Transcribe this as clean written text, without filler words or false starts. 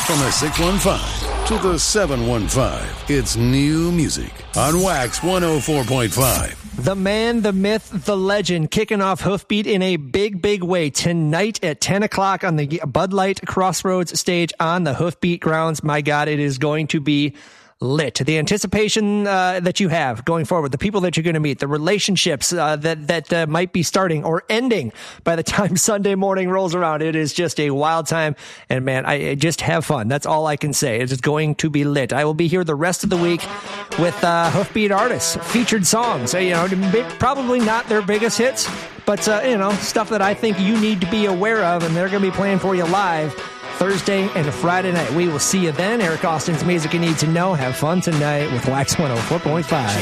From the 615 to the 715, it's new music on Wax 104.5. The man, the myth, the legend, kicking off Hoofbeat in a big, big way tonight at 10 o'clock on the Bud Light Crossroads stage on the Hoofbeat grounds. My God, it is going to be lit. The anticipation that you have going forward, the people that you're going to meet, the relationships that might be starting or ending by the time Sunday morning rolls around. It is just a wild time. And man, I just have fun. That's all I can say. It's going to be lit. I will be here the rest of the week with Hoofbeat artists, featured songs. Probably not their biggest hits, but stuff that I think you need to be aware of, and they're going to be playing for you live Thursday and Friday night. We will see you then. Eric Austin's Music You Need to Know. Have fun tonight with Wax 104.5.